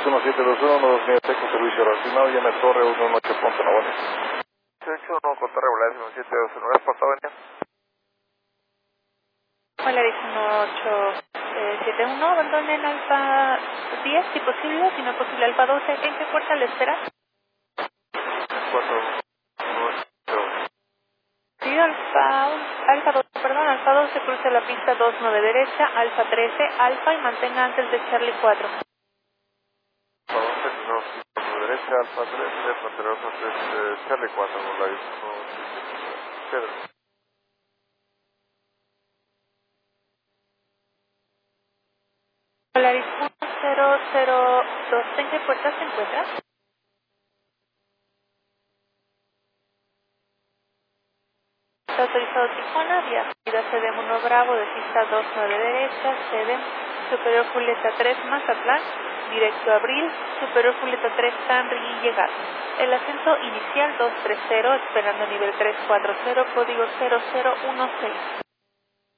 1721, 2000, con servicio relacionado, llame Torre 118 Ponte Navone. 181 con Torre Volar 1721, gracias por todo, Polaris 1871, abandonen Alfa 10 si posible, si no es posible Alfa 12, ¿en qué puerta le espera? 4, 8. Sí, Alfa 12, perdón, Alfa 12 cruce la pista 29 derecha, Alfa 13, Alfa y mantenga antes de Charlie 4. Alfa 12, no, derecha, Alfa 13, frontera Alfa 3, Charlie 4, Polaris 1, Pedro. Polaris 1002, ¿en qué puerta se encuentra? Está autorizado Tijuana, vía salida CDM 1 Bravo de pista 29 derecha, CDM Superior Julieta 3 Mazatlán, directo a Abril, Superior Julieta 3 Henry y llegada. El ascenso inicial 230, esperando nivel 340, código 0016.